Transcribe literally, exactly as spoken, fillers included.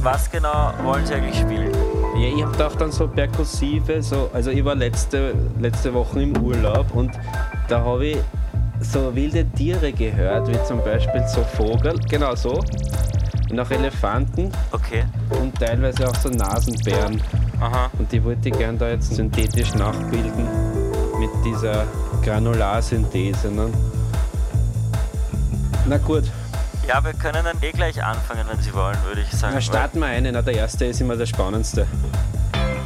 Was genau wollen Sie eigentlich spielen? Ja, ich habe gedacht dann so perkussive, so, also ich war letzte, letzte Woche im Urlaub und da habe ich so wilde Tiere gehört, wie zum Beispiel so Vogel, genau so, und auch Elefanten. Okay. Und teilweise auch so Nasenbären. Aha. Und die wollte ich gerne da jetzt synthetisch nachbilden mit dieser Granularsynthese. Ne? Na gut. Ja, wir können dann eh gleich anfangen, wenn Sie wollen, würde ich sagen. Na, starten wir einen. Na, der erste ist immer der spannendste.